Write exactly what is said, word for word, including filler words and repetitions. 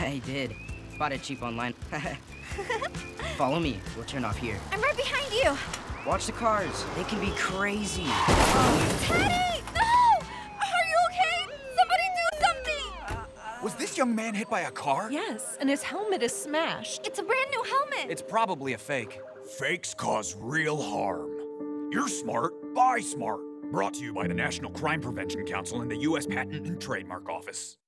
I did. Bought it cheap online. Follow me. We'll turn off here. I'm right behind you. Watch the cars. They can be crazy. Teddy! No! Are you okay? Somebody do something! Was this young man hit by a car? Yes, and his helmet is smashed. It's a brand new helmet. It's probably a fake. Fakes cause real harm. You're smart, buy smart. Brought to you by the National Crime Prevention Council and the U S Patent and Trademark Office.